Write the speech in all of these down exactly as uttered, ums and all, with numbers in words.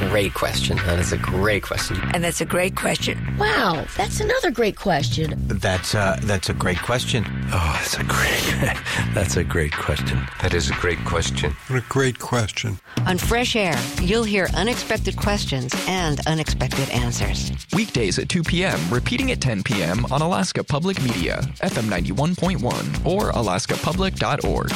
great question. That is a great question. And that's a great question. Wow, that's another great question. That's uh, that's a great question. Oh, that's a great, that's a great question. That is a great question. What a great question. On Fresh Air, you'll hear unexpected questions and unexpected answers. Weekdays at two p.m., repeating at ten p.m. on Alaska Public Media, F M ninety-one point one, or alaska public dot org.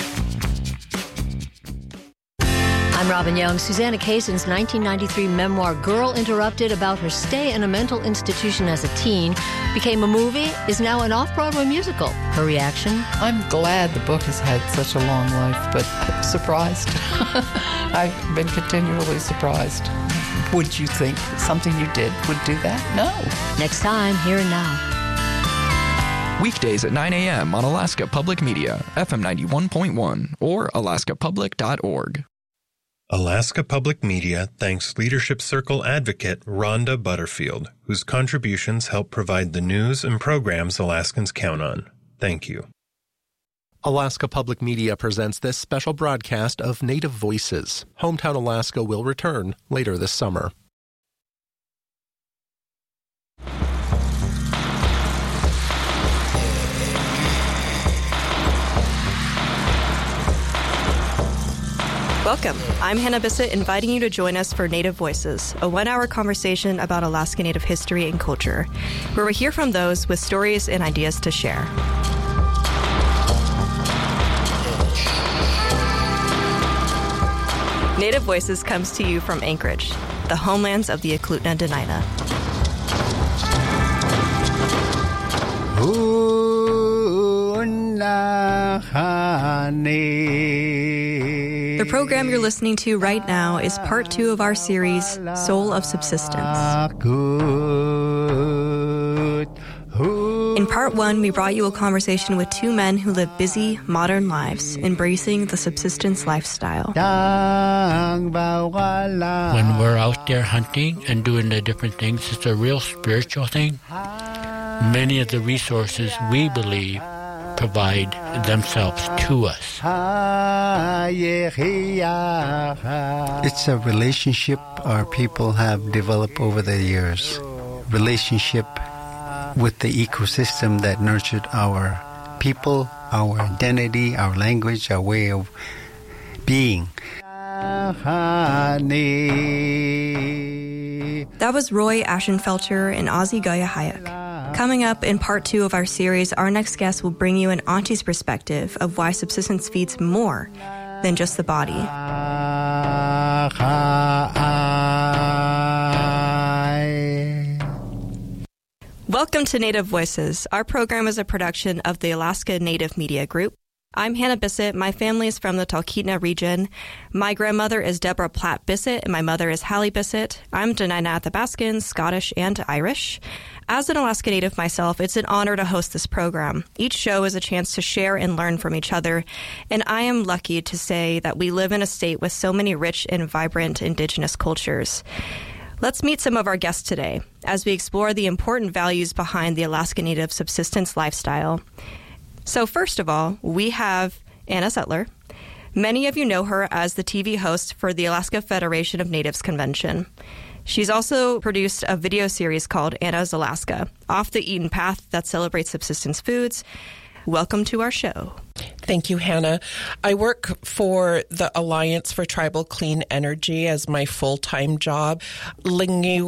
I'm Robin Young. Susanna Kaysen's nineteen ninety-three memoir, Girl Interrupted, about her stay in a mental institution as a teen, became a movie, is now an off-Broadway musical. Her reaction? I'm glad the book has had such a long life, but surprised. I've been continually surprised. Would you think something you did would do that? No. Next time, Here and Now. Weekdays at nine a.m. on Alaska Public Media, F M ninety-one point one, or alaska public dot org. Alaska Public Media thanks Leadership Circle advocate Rhonda Butterfield, whose contributions help provide the news and programs Alaskans count on. Thank you. Alaska Public Media presents this special broadcast of Native Voices. Hometown Alaska will return later this summer. Welcome. I'm Hannah Bissett, inviting you to join us for Native Voices, a one-hour conversation about Alaska Native history and culture, where we hear from those with stories and ideas to share. Native Voices comes to you from Anchorage, the homelands of the Eklutna Dena'ina. The program you're listening to right now is part two of our series, Soul of Subsistence. In part one, we brought you a conversation with two men who live busy, modern lives, embracing the subsistence lifestyle. When we're out there hunting and doing the different things, it's a real spiritual thing. Many of the resources, we believe, provide themselves to us. It's a relationship our people have developed over the years. Relationship with the ecosystem that nurtured our people, our identity, our language, our way of being. That was Roy Ashenfelter and Ozzy Gaia-Hayek. Coming up in part two of our series, our next guest will bring you an auntie's perspective of why subsistence feeds more than just the body. Welcome to Native Voices. Our program is a production of the Alaska Native Media Group. I'm Hannah Bissett. My family is from the Talkeetna region. My grandmother is Deborah Platt Bissett, and my mother is Hallie Bissett. I'm Dena'ina Athabaskan, Scottish and Irish. As an Alaska Native myself, it's an honor to host this program. Each show is a chance to share and learn from each other, and I am lucky to say that we live in a state with so many rich and vibrant Indigenous cultures. Let's meet some of our guests today as we explore the important values behind the Alaska Native subsistence lifestyle. So first of all, we have Anna Settler. Many of you know her as the T V host for the Alaska Federation of Natives Convention. She's also produced a video series called Anna's Alaska, Off the Eaten Path, that celebrates subsistence foods. Welcome to our show. Thank you, Hannah. I work for the Alliance for Tribal Clean Energy as my full-time job. My name is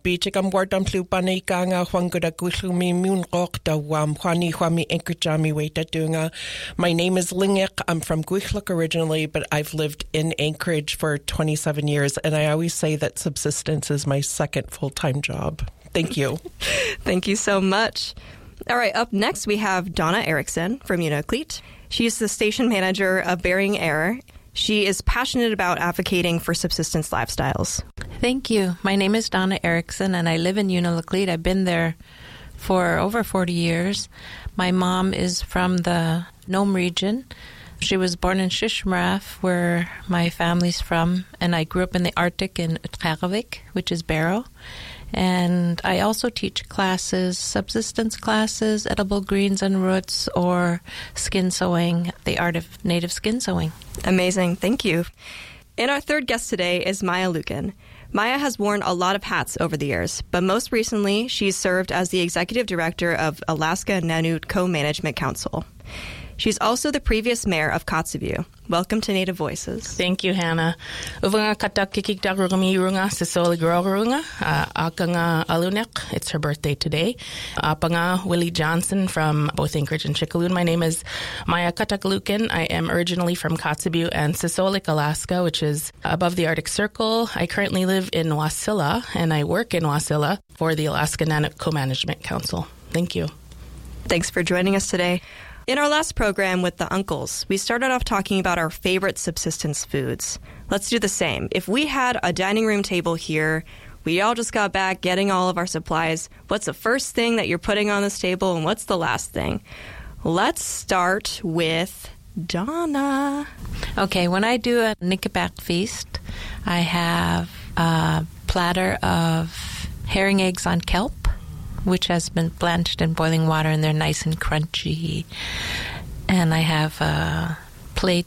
Lingik. I'm from Gwich'luk originally, but I've lived in Anchorage for twenty-seven years, and I always say that subsistence is my second full-time job. Thank you. Thank you so much. All right, up next we have Donna Erickson from Unalakleet. She's the station manager of Bearing Air. She is passionate about advocating for subsistence lifestyles. Thank you. My name is Donna Erickson, and I live in Unalakleet. I've been there for over forty years. My mom is from the Nome region. She was born in Shishmaref, where my family's from, and I grew up in the Arctic in Utqiagvik, which is Barrow. And I also teach classes, subsistence classes, edible greens and roots, or skin sewing, the art of native skin sewing. Amazing. Thank you. And our third guest today is Maya Lukin. Maya has worn a lot of hats over the years, but most recently, she's served as the executive director of Alaska Nanuq Co-Management Council. She's also the previous mayor of Kotzebue. Welcome to Native Voices. Thank you, Hannah. Uvanga katak kikik dagrumi runga sisoli grorunga akanga alunek. It's her birthday today. Apanga Willie Johnson from both Anchorage and Chicxulub. My name is Maya Katakalukin. I am originally from Kotzebue and Sisolik, Alaska, which is above the Arctic Circle. I currently live in Wasilla and I work in Wasilla for the Alaska Nanuq Co-Management Council. Thank you. Thanks for joining us today. In our last program with the uncles, we started off talking about our favorite subsistence foods. Let's do the same. If we had a dining room table here, we all just got back getting all of our supplies, what's the first thing that you're putting on this table and what's the last thing? Let's start with Donna. Okay, when I do a Nikabak feast, I have a platter of herring eggs on kelp, which has been blanched in boiling water, and they're nice and crunchy. And I have a plate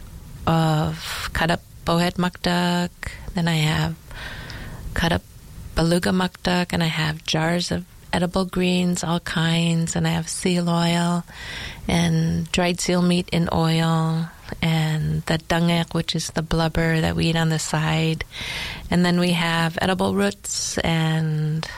of cut up bowhead mukduk. Then I have cut up beluga mukduk, and I have jars of edible greens, all kinds, and I have seal oil and dried seal meat in oil, and the dangek, which is the blubber that we eat on the side. And then we have edible roots, and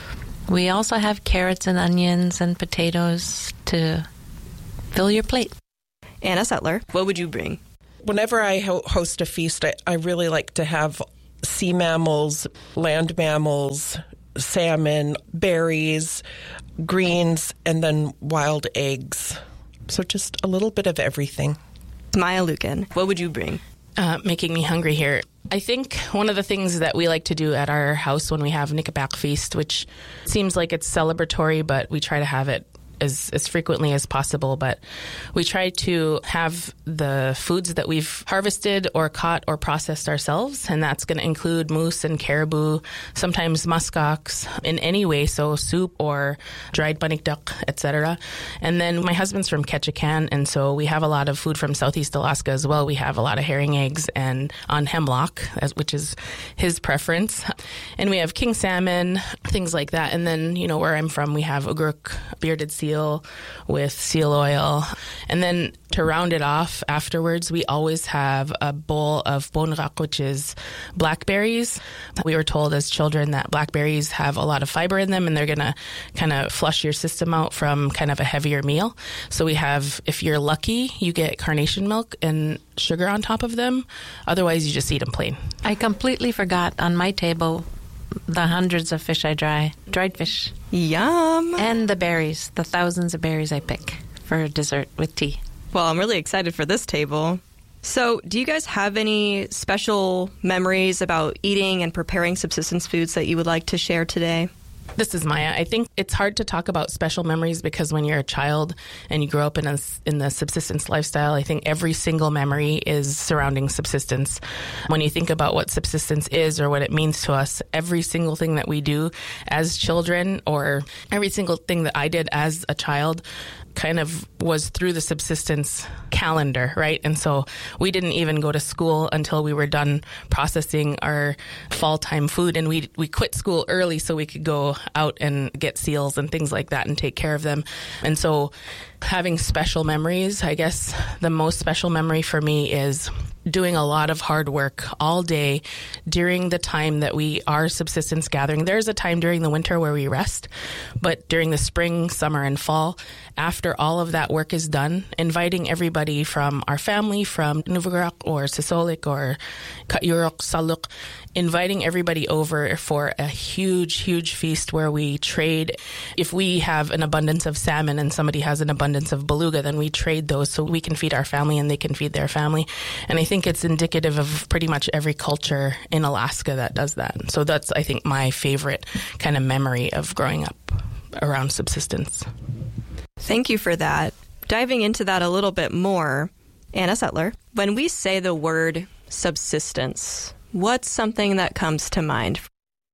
we also have carrots and onions and potatoes to fill your plate. Anna Settler, what would you bring? Whenever I ho- host a feast, I, I really like to have sea mammals, land mammals, salmon, berries, greens, and then wild eggs. So just a little bit of everything. Maya Lukin, what would you bring? Uh, making me hungry here. I think one of the things that we like to do at our house when we have Nikabak feast, which seems like it's celebratory, but we try to have it as, as frequently as possible. But we try to have the foods that we've harvested or caught or processed ourselves, and that's going to include moose and caribou, sometimes muskox in any way, so soup or dried banikduk, et cetera. And then my husband's from Ketchikan, and so we have a lot of food from Southeast Alaska as well. We have a lot of herring eggs and on hemlock, which is his preference. And we have king salmon, things like that. And then, you know, where I'm from, we have ugruk, bearded seal, with seal oil. And then to round it off afterwards, we always have a bowl of bonrak, which is blackberries. We were told as children that blackberries have a lot of fiber in them and they're going to kind of flush your system out from kind of a heavier meal. So we have, if you're lucky, you get carnation milk and sugar on top of them. Otherwise, you just eat them plain. I completely forgot on my table the hundreds of fish I dry, dried fish. Yum. And the berries, the thousands of berries I pick for dessert with tea. Well, I'm really excited for this table. So, do you guys have any special memories about eating and preparing subsistence foods that you would like to share today? This is Maya. I think it's hard to talk about special memories because when you're a child and you grow up in a, in the subsistence lifestyle, I think every single memory is surrounding subsistence. When you think about what subsistence is or what it means to us, every single thing that we do as children or every single thing that I did as a child kind of was through the subsistence calendar, right? And so we didn't even go to school until we were done processing our fall-time food, and we we quit school early so we could go out and get seals and things like that and take care of them. And so having special memories, I guess the most special memory for me is doing a lot of hard work all day during the time that we are subsistence gathering. There's a time during the winter where we rest, but during the spring, summer, and fall, after all of that work is done, inviting everybody from our family, from Nuvugrak or Sisolik or Kayurok, Saluk, inviting everybody over for a huge, huge feast where we trade. If we have an abundance of salmon and somebody has an abundance of beluga, then we trade those so we can feed our family and they can feed their family. And I think it's indicative of pretty much every culture in Alaska that does that. So that's, I think, my favorite kind of memory of growing up around subsistence. Thank you for that. Diving into that a little bit more, Anna Settler, when we say the word subsistence, what's something that comes to mind?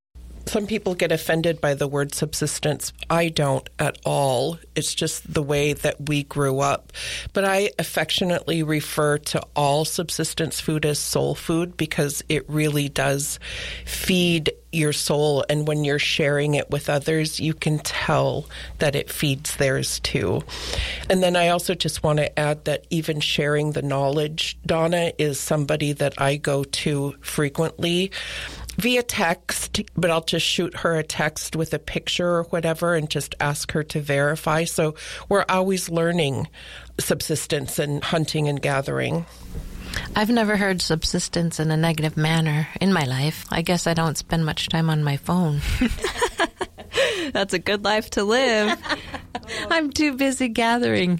Some people get offended by the word subsistence. I don't at all. It's just the way that we grew up. But I affectionately refer to all subsistence food as soul food because it really does feed your soul. And when you're sharing it with others, you can tell that it feeds theirs too. And then I also just want to add that even sharing the knowledge, Donna is somebody that I go to frequently via text, but I'll just shoot her a text with a picture or whatever and just ask her to verify. So we're always learning subsistence and hunting and gathering. I've never heard subsistence in a negative manner in my life. I guess I don't spend much time on my phone. That's a good life to live. I'm too busy gathering.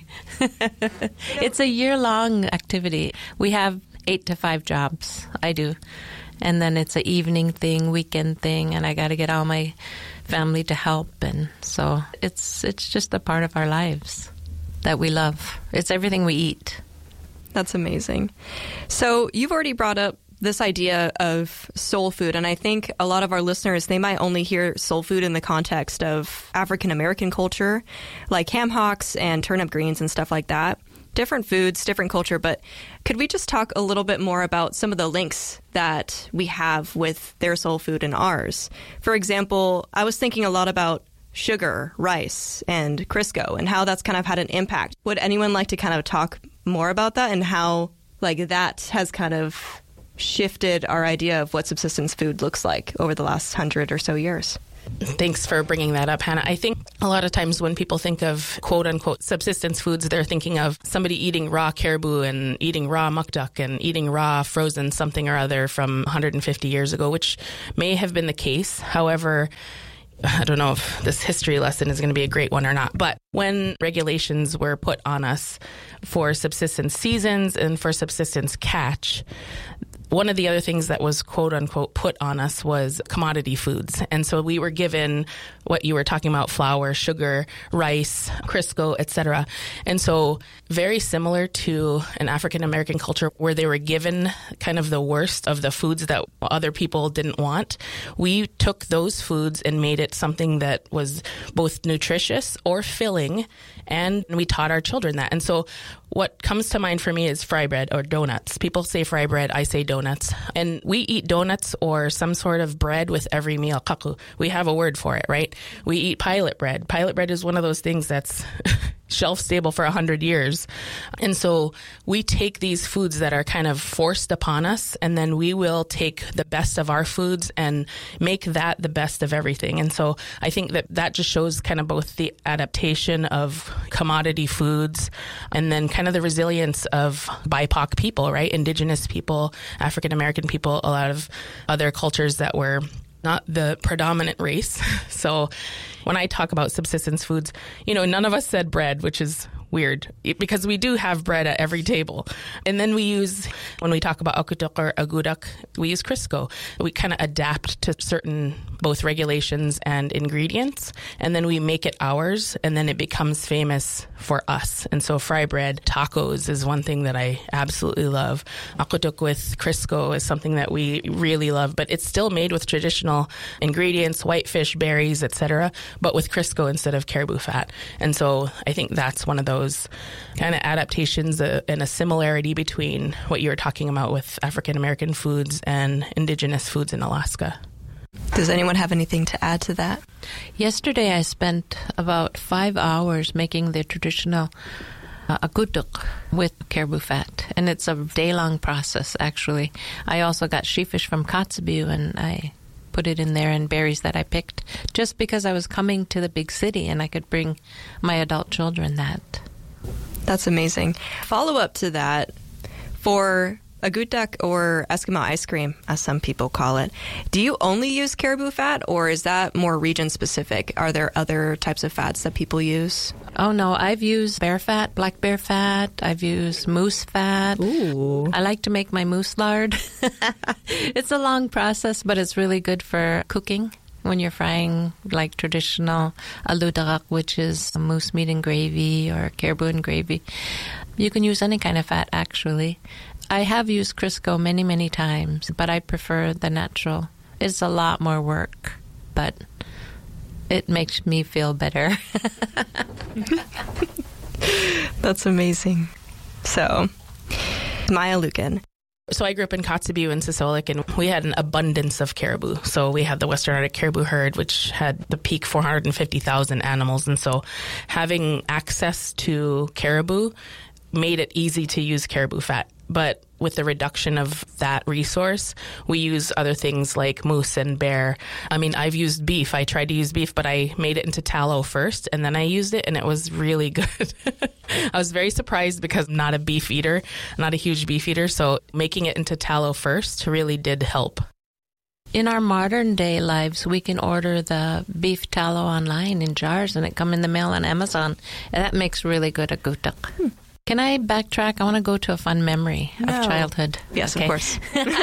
It's a year-long activity. We have eight to five jobs. I do. And then it's an evening thing, weekend thing, and I got to get all my family to help. And so it's it's just a part of our lives that we love. It's everything we eat. That's amazing. So you've already brought up this idea of soul food, and I think a lot of our listeners, they might only hear soul food in the context of African American culture, like ham hocks and turnip greens and stuff like that. Different foods, different culture, but could we just talk a little bit more about some of the links that we have with their soul food and ours? For example, I was thinking a lot about sugar, rice, and Crisco, and how that's kind of had an impact. Would anyone like to kind of talk more about that and how like that has kind of shifted our idea of what subsistence food looks like over the last hundred or so years? Thanks for bringing that up, Hannah. I think a lot of times when people think of quote-unquote subsistence foods, they're thinking of somebody eating raw caribou and eating raw mukduck and eating raw frozen something or other from one hundred fifty years ago, which may have been the case. However, I don't know if this history lesson is going to be a great one or not, but when regulations were put on us for subsistence seasons and for subsistence catch, one of the other things that was quote unquote put on us was commodity foods. And so we were given what you were talking about, flour, sugar, rice, Crisco, et cetera. And so very similar to an African American culture where they were given kind of the worst of the foods that other people didn't want. We took those foods and made it something that was both nutritious or filling, and we taught our children that. And so what comes to mind for me is fry bread or donuts. People say fry bread, I say donuts. And we eat donuts or some sort of bread with every meal. Kaku. We have a word for it, right? We eat pilot bread. Pilot bread is one of those things that's shelf stable for a hundred years. And so we take these foods that are kind of forced upon us, and then we will take the best of our foods and make that the best of everything. And so I think that that just shows kind of both the adaptation of commodity foods and then kind of the resilience of B I P O C people, right? Indigenous people, African American people, a lot of other cultures that were not the predominant race. So when I talk about subsistence foods, you know, none of us said bread, which is weird because we do have bread at every table. And then we use, when we talk about akutuk or agudak, we use Crisco. We kind of adapt to certain both regulations and ingredients, and then we make it ours, and then it becomes famous for us. And so fry bread, tacos is one thing that I absolutely love. Akutuk with Crisco is something that we really love, but it's still made with traditional ingredients, whitefish, berries, et cetera, but with Crisco instead of caribou fat. And so I think that's one of those kind of adaptations uh, and a similarity between what you were talking about with African American foods and indigenous foods in Alaska. Does anyone have anything to add to that? Yesterday I spent about five hours making the traditional uh, agutuk with caribou fat, and it's a day-long process, actually. I also got shefish from Kotzebue, and I put it in there and berries that I picked just because I was coming to the big city and I could bring my adult children that. That's amazing. Follow up to that, for agutak or Eskimo ice cream, as some people call it, do you only use caribou fat, or is that more region specific? Are there other types of fats that people use? Oh, no. I've used bear fat, black bear fat. I've used moose fat. Ooh. I like to make my moose lard. It's a long process, but it's really good for cooking when you're frying like traditional aludarak, which is moose meat and gravy or caribou and gravy. You can use any kind of fat, actually. I have used Crisco many, many times, but I prefer the natural. It's a lot more work. but it makes me feel better. That's amazing. So, Maya Lucan. So I grew up in Kotzebue and Sisolak, and we had an abundance of caribou. So we had the Western Arctic caribou herd, which had the peak four hundred fifty thousand animals. And so having access to caribou made it easy to use caribou fat. But with the reduction of that resource, we use other things like moose and bear. I mean, I've used beef. I tried to use beef, but I made it into tallow first, and then I used it, and it was really good. I was very surprised because I'm not a beef eater, not a huge beef eater, so making it into tallow first really did help. In our modern day lives, we can order the beef tallow online in jars, and it come in the mail on Amazon, and that makes really good agutak. Hmm. Can I backtrack? I want to go to a fun memory no. of childhood. Yes, okay. Of course.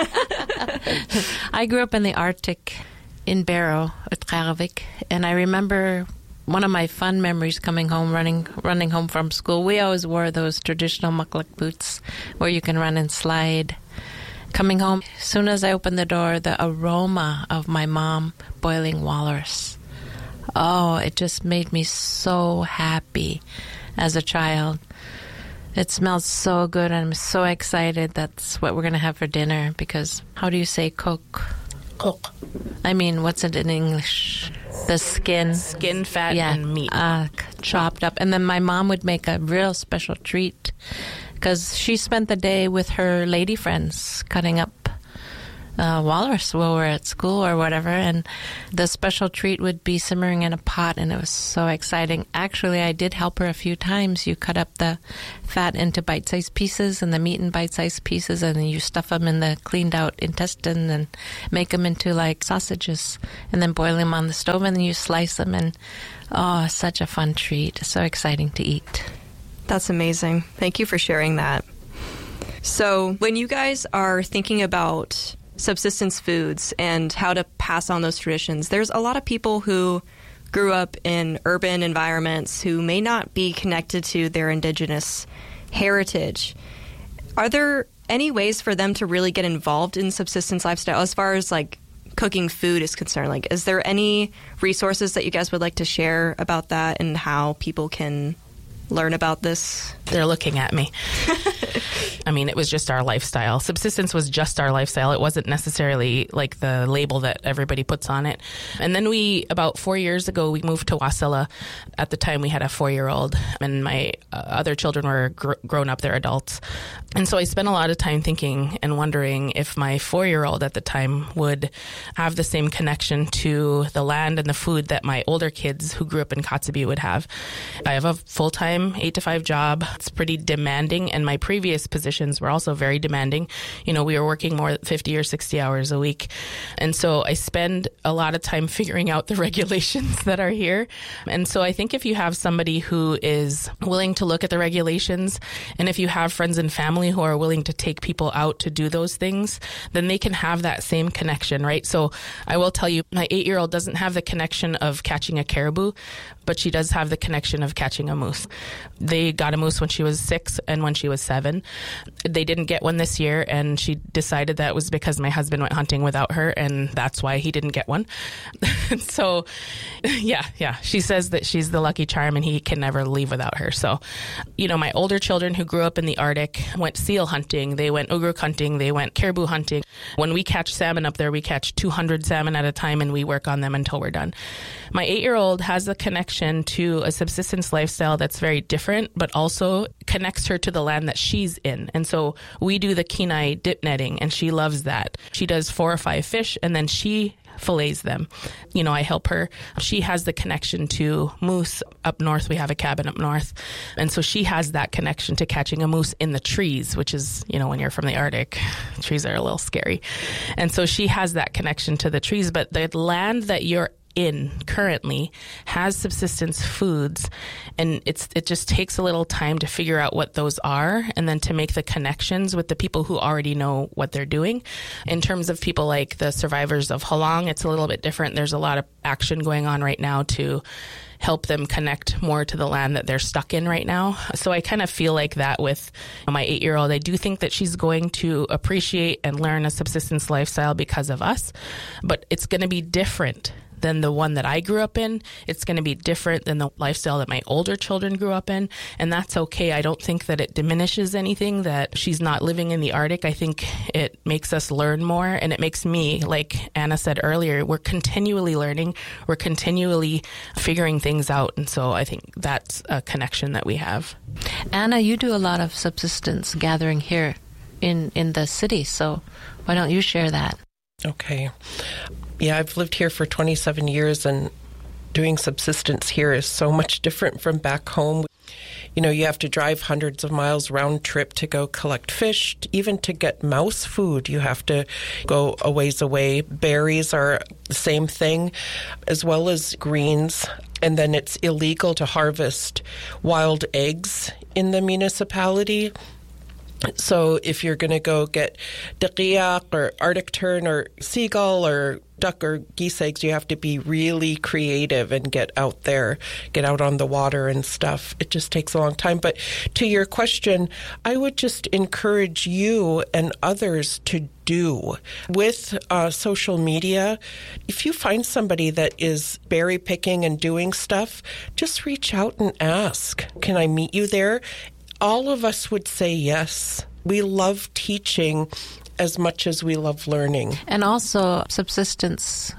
I grew up in the Arctic in Barrow at Kharvik, and I remember one of my fun memories coming home, running running home from school. We always wore those traditional mukluk boots where you can run and slide. Coming home, as soon as I opened the door, the aroma of my mom boiling walrus. Oh, it just made me so happy as a child. It smells so good, and I'm so excited. That's what we're going to have for dinner, because how do you say cook? Cook. I mean, what's it in English? The skin. Skin, fat, yeah, and meat. Uh, chopped up. And then my mom would make a real special treat, because she spent the day with her lady friends cutting up Uh, walrus while we're at school or whatever, and the special treat would be simmering in a pot, and it was so exciting. Actually, I did help her a few times. You cut up the fat into bite-sized pieces and the meat in bite-sized pieces, and then you stuff them in the cleaned-out intestine and make them into like sausages, and then boil them on the stove, and then you slice them, and oh, such a fun treat. So exciting to eat. That's amazing. Thank you for sharing that. So when you guys are thinking about subsistence foods and how to pass on those traditions, there's a lot of people who grew up in urban environments who may not be connected to their indigenous heritage. Are there any ways for them to really get involved in subsistence lifestyle as far as like cooking food is concerned? Like, is there any resources that you guys would like to share about that and how people can learn about this? They're looking at me. I mean, it was just our lifestyle. Subsistence was just our lifestyle. It wasn't necessarily like the label that everybody puts on it. And then we, about four years ago, we moved to Wasilla. At the time, we had a four-year-old, and my uh, other children were gr- grown up. They're adults. And so I spent a lot of time thinking and wondering if my four-year-old at the time would have the same connection to the land and the food that my older kids who grew up in Kotzebue would have. I have a full-time eight to five job. It's pretty demanding, and my previous positions were also very demanding. You know, we were working more than fifty or sixty hours a week. And so I spend a lot of time figuring out the regulations that are here. And so I think if you have somebody who is willing to look at the regulations, and if you have friends and family who are willing to take people out to do those things, then they can have that same connection, right? So I will tell you, my eight-year-old doesn't have the connection of catching a caribou, but she does have the connection of catching a moose. They got a moose when she was six and when she was seven. They didn't get one this year, and she decided that was because my husband went hunting without her, and that's why he didn't get one. So, yeah, yeah. She says that she's the lucky charm, and he can never leave without her. So, you know, my older children who grew up in the Arctic went seal hunting. They went ugruk hunting. They went caribou hunting. When we catch salmon up there, we catch two hundred salmon at a time, and we work on them until we're done. My eight-year-old has a connection to a subsistence lifestyle that's very different, but also connects her to the land that she's in. And so we do the Kenai dip netting, and she loves that. She does four or five fish, and then she fillets them. You know, I help her. She has the connection to moose up north. We have a cabin up north. And so she has that connection to catching a moose in the trees, which is, you know, when you're from the Arctic, trees are a little scary. And so she has that connection to the trees. But the land that you're in currently has subsistence foods, and it's it just takes a little time to figure out what those are, and then to make the connections with the people who already know what they're doing. In terms of people like the survivors of Halong, it's a little bit different. There's a lot of action going on right now to help them connect more to the land that they're stuck in right now. So I kind of feel like that with my eight-year-old. I do think that she's going to appreciate and learn a subsistence lifestyle because of us, but it's going to be different than the one that I grew up in. It's going to be different than the lifestyle that my older children grew up in, and that's okay. I don't think that it diminishes anything that she's not living in the Arctic. I think it makes us learn more, and it makes me, like Anna said earlier, we're continually learning, we're continually figuring things out, and so I think that's a connection that we have. Anna, you do a lot of subsistence gathering here in, in the city, so why don't you share that? Okay. Yeah, I've lived here for twenty-seven years, and doing subsistence here is so much different from back home. You know, you have to drive hundreds of miles round trip to go collect fish. Even to get mouse food, you have to go a ways away. Berries are the same thing, as well as greens. And then it's illegal to harvest wild eggs in the municipality. So if you're going to go get daqiaq or Arctic tern or seagull or duck or geese eggs, you have to be really creative and get out there, get out on the water and stuff. It just takes a long time. But to your question, I would just encourage you and others to do. With uh, social media, if you find somebody that is berry picking and doing stuff, just reach out and ask, can I meet you there? All of us would say yes. We love teaching as much as we love learning. And also, subsistence,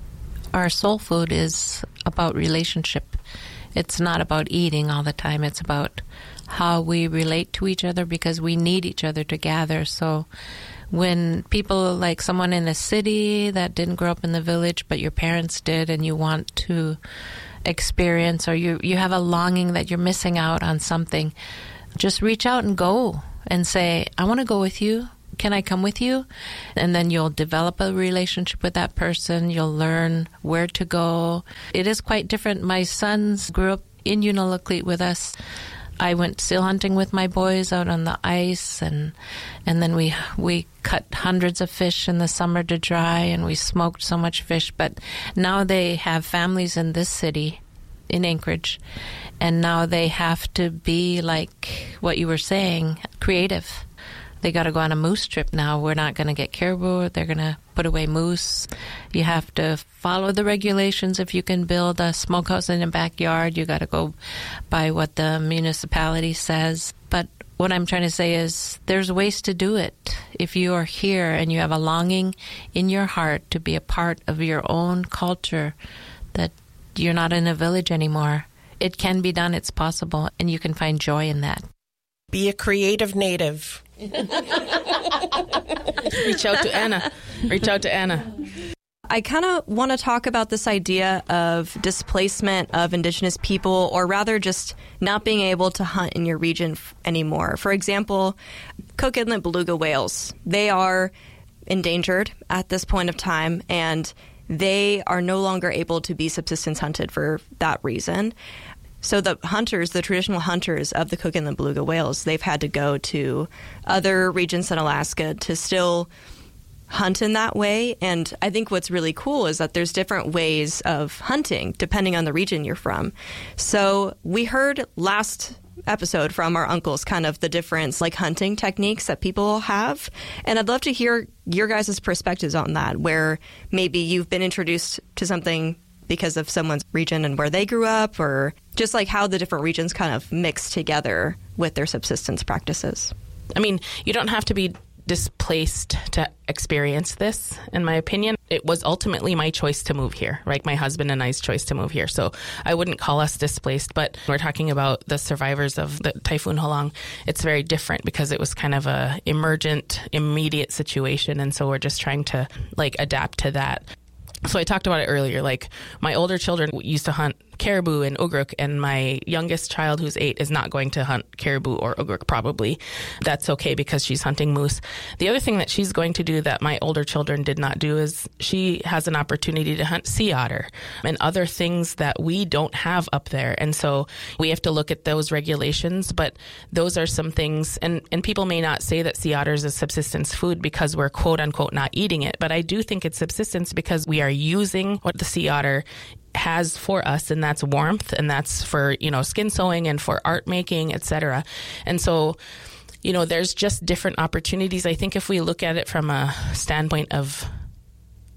our soul food is about relationship. It's not about eating all the time. It's about how we relate to each other, because we need each other to gather. So when people, like someone in a city that didn't grow up in the village, but your parents did, and you want to experience, or you, you have a longing that you're missing out on something, just reach out and go and say, I want to go with you. Can I come with you? And then you'll develop a relationship with that person. You'll learn where to go. It is quite different. My sons grew up in Unalakleet with us. I went seal hunting with my boys out on the ice, and and then we we cut hundreds of fish in the summer to dry, and we smoked so much fish. But now they have families in this city, in Anchorage, and now they have to be, like what you were saying, creative. They got to go on a moose trip now. We're not going to get caribou. They're going to put away moose. You have to follow the regulations. If you can build a smokehouse in a backyard, you got to go by what the municipality says. But what I'm trying to say is there's ways to do it. If you are here and you have a longing in your heart to be a part of your own culture, that you're not in a village anymore, it can be done. It's possible, and you can find joy in that. Be a creative native. Reach out to Anna. Reach out to Anna. I kind of want to talk about this idea of displacement of Indigenous people, or rather just not being able to hunt in your region f- anymore. For example, Cook Inlet beluga whales. They are endangered at this point of time, and they are no longer able to be subsistence hunted for that reason. So the hunters, the traditional hunters of the Cook Inlet beluga whales, they've had to go to other regions in Alaska to still hunt in that way. And I think what's really cool is that there's different ways of hunting depending on the region you're from. So we heard last episode from our uncles kind of the difference, like hunting techniques that people have. And I'd love to hear your guys' perspectives on that, where maybe you've been introduced to something because of someone's region and where they grew up, or just like how the different regions kind of mix together with their subsistence practices. I mean, you don't have to be displaced to experience this, in my opinion. It was ultimately my choice to move here, right? My husband and I's choice to move here. So I wouldn't call us displaced, but we're talking about the survivors of the Typhoon Halong. It's very different because it was kind of a emergent, immediate situation. And so we're just trying to like adapt to that. So I talked about it earlier, like my older children used to hunt caribou and ugruk, and my youngest child, who's eight, is not going to hunt caribou or ugruk probably. That's okay because she's hunting moose. The other thing that she's going to do that my older children did not do is she has an opportunity to hunt sea otter and other things that we don't have up there. And so we have to look at those regulations, but those are some things, and, and people may not say that sea otter is a subsistence food because we're quote unquote not eating it, but I do think it's subsistence because we are using what the sea otter has for us, and that's warmth, and that's for, you know, skin sewing and for art making, et cetera. And so, you know, there's just different opportunities. I think if we look at it from a standpoint of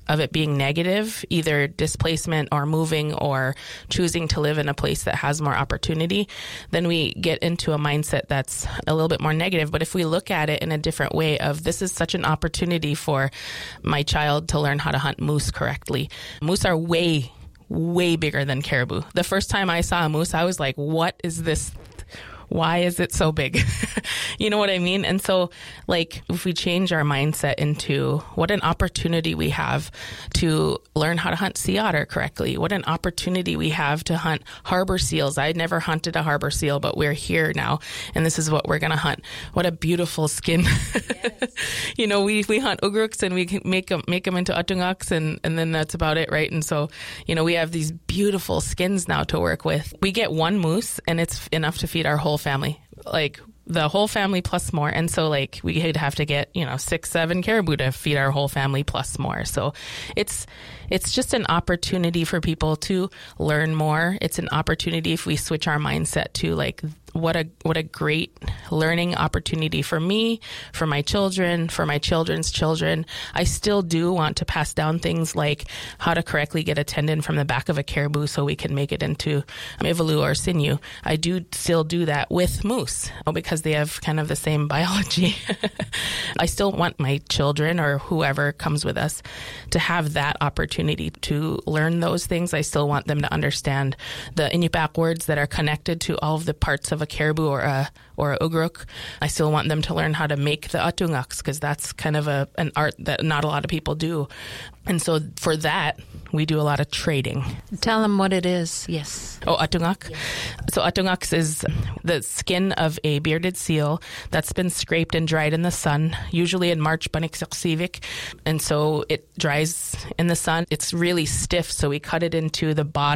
of it being negative, either displacement or moving or choosing to live in a place that has more opportunity, then we get into a mindset that's a little bit more negative. But if we look at it in a different way of this is such an opportunity for my child to learn how to hunt moose correctly. Moose are way, way bigger than caribou. The first time I saw a moose, I was like, what is this? Why is it so big? You know what I mean? And so, like, if we change our mindset into what an opportunity we have to learn how to hunt sea otter correctly, what an opportunity we have to hunt harbor seals. I'd never hunted a harbor seal, but we're here now, and this is what we're going to hunt. What a beautiful skin. Yes. You know, we we hunt ugruks, and we can make them, make them into atungaks, and, and then that's about it, right? And so, you know, we have these beautiful skins now to work with. We get one moose, and it's enough to feed our whole family, like the whole family plus more. And so like we would have to get, you know, six, seven caribou to feed our whole family plus more. So it's, it's just an opportunity for people to learn more. It's an opportunity if we switch our mindset to like, what a, what a great learning opportunity for me, for my children, for my children's children. I still do want to pass down things like how to correctly get a tendon from the back of a caribou so we can make it into mivalu or sinew. I do still do that with moose because they have kind of the same biology. I still want my children or whoever comes with us to have that opportunity to learn those things. I still want them to understand the Inupiaq words that are connected to all of the parts of a caribou or a or a ugruk. I still want them to learn how to make the atungaks because that's kind of a an art that not a lot of people do. And so for that, we do a lot of trading. Tell them what it is. Yes. Oh, atungak. Yes. So atungaks is the skin of a bearded seal that's been scraped and dried in the sun, usually in March, Baniksivik. And so it dries in the sun. It's really stiff, so we cut it into the bottom